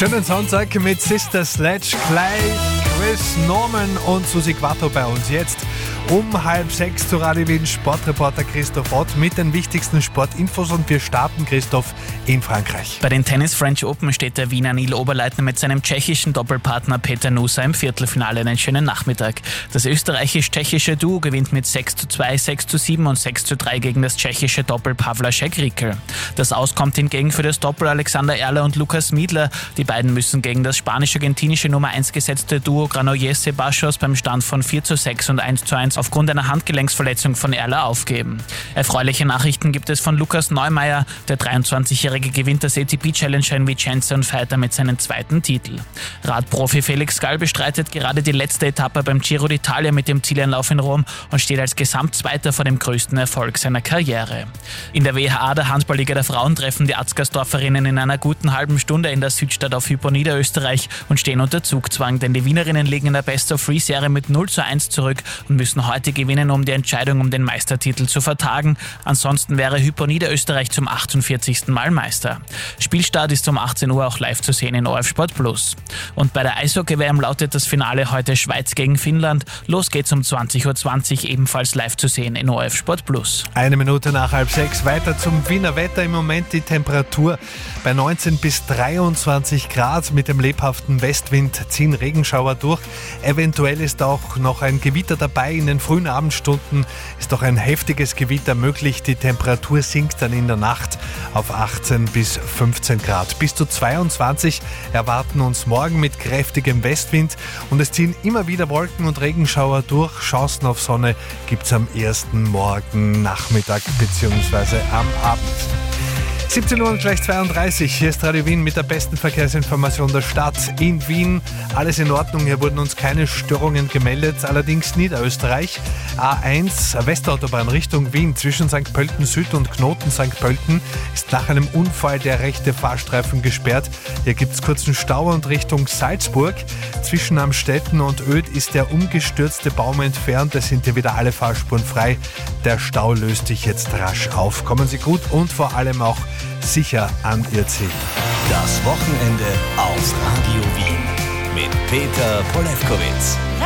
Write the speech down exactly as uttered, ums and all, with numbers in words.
Schönen Sonntag mit Sister Sledge, gleich Chris Norman und Susi Quattro bei uns. Jetzt um halb sechs zu Radio Wien Sportreporter Christoph Ott mit den wichtigsten Sportinfos und wir starten, Christoph, in Frankreich. Bei den Tennis French Open steht der Wiener Neil Oberleitner mit seinem tschechischen Doppelpartner Peter Nusa im Viertelfinale. Einen schönen Nachmittag. Das österreichisch-tschechische Duo gewinnt mit sechs zu zwei, sechs zu sieben und sechs zu drei gegen das tschechische Doppel Pavlaschek-Rickel. Das Aus kommt hingegen für das Doppel Alexander Erler und Lukas Miedler. Die beiden müssen gegen das spanisch-argentinische Nummer eins gesetzte Duo Granollers-Sebastos beim Stand von vier zu sechs und eins zu eins aufgrund einer Handgelenksverletzung von Erler aufgeben. Erfreuliche Nachrichten gibt es von Lukas Neumeier. Der dreiundzwanzigjährige gewinnt das A T P Challenger in Vicenza und feiert damit seinen zweiten Titel. Radprofi Felix Gall bestreitet gerade die letzte Etappe beim Giro d'Italia mit dem Zieleinlauf in Rom und steht als Gesamtzweiter vor dem größten Erfolg seiner Karriere. In der W H A, der Handballliga der Frauen, treffen die Atzgersdorferinnen in einer guten halben Stunde in der Südstadt auf Hypo Niederösterreich und stehen unter Zugzwang, denn die Wienerinnen liegen in der Best-of-Three-Serie mit null zu eins zurück und müssen heute gewinnen, um die Entscheidung um den Meistertitel zu vertagen. Ansonsten wäre Hypo Niederösterreich zum achtundvierzigsten Mal Meister. Spielstart ist um achtzehn Uhr auch live zu sehen in O R F Sport Plus. Und bei der Eishockey-W M lautet das Finale heute Schweiz gegen Finnland. Los geht's um zwanzig Uhr zwanzig, ebenfalls live zu sehen in O R F Sport Plus. Eine Minute nach halb sechs, weiter zum Wiener Wetter. Im Moment die Temperatur bei neunzehn bis dreiundzwanzig Grad. Mit dem lebhaften Westwind ziehen Regenschauer durch. Eventuell ist auch noch ein Gewitter dabei. In den frühen Abendstunden ist auch ein heftiges Gewitter möglich. Die Temperatur sinkt dann in der Nacht auf achtzehn bis fünfzehn Grad. Bis zu zweiundzwanzig erwarten uns morgen mit kräftigem Westwind und es ziehen immer wieder Wolken und Regenschauer durch. Chancen auf Sonne gibt es am ersten Morgen, Nachmittag bzw. am Abend. siebzehn Uhr und gleich zweiunddreißig. Hier ist Radio Wien mit der besten Verkehrsinformation der Stadt. In Wien alles in Ordnung. Hier wurden uns keine Störungen gemeldet. Allerdings Niederösterreich. A eins Westautobahn Richtung Wien zwischen Sankt Pölten Süd und Knoten Sankt Pölten ist nach einem Unfall der rechte Fahrstreifen gesperrt. Hier gibt es kurzen Stau und Richtung Salzburg. Zwischen Amstetten und Öd ist der umgestürzte Baum entfernt. Es sind hier wieder alle Fahrspuren frei. Der Stau löst sich jetzt rasch auf. Kommen Sie gut und vor allem auch sicher an Ihr Ziel. Das Wochenende auf Radio Wien mit Peter Polewkowitz.